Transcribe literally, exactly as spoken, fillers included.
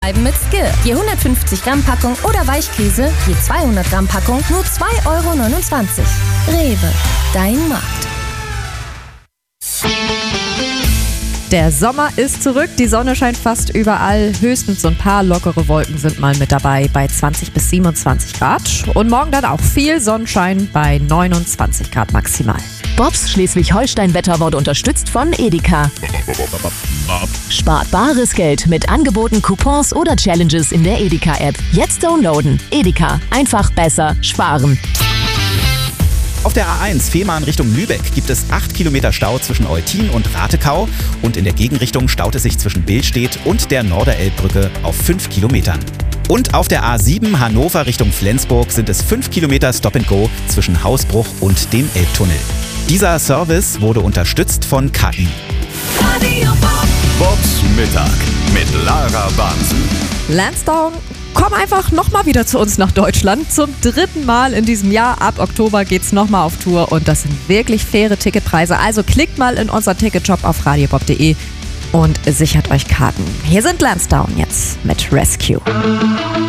bleiben mit Skir. Je hundertfünfzig Gramm Packung oder Weichkäse, je zweihundert Gramm Packung nur zwei Euro neunundzwanzig. Rewe, dein Markt. Der Sommer ist zurück, die Sonne scheint fast überall, höchstens so ein paar lockere Wolken sind mal mit dabei bei zwanzig bis siebenundzwanzig Grad und morgen dann auch viel Sonnenschein bei neunundzwanzig Grad maximal. Bobs Schleswig-Holstein-Wetter wurde unterstützt von Edeka. Spart bares Geld mit Angeboten, Coupons oder Challenges in der Edeka-App. Jetzt downloaden. Edeka. Einfach besser sparen. Auf der A eins Fehmarn Richtung Lübeck gibt es acht Kilometer Stau zwischen Eutin und Ratekau und in der Gegenrichtung staut es sich zwischen Billstedt und der Norderelbbrücke auf fünf Kilometern. Und auf der A sieben Hannover Richtung Flensburg sind es fünf Kilometer Stop and Go zwischen Hausbruch und dem Elbtunnel. Dieser Service wurde unterstützt von K I. Bobs Mittag mit Lara Bansen. Lansdowne, komm einfach nochmal wieder zu uns nach Deutschland. Zum dritten Mal in diesem Jahr. Ab Oktober geht's nochmal auf Tour und das sind wirklich faire Ticketpreise. Also klickt mal in unser Ticketshop auf radiobob punkt de und sichert euch Karten. Hier sind Lansdowne jetzt mit Rescue.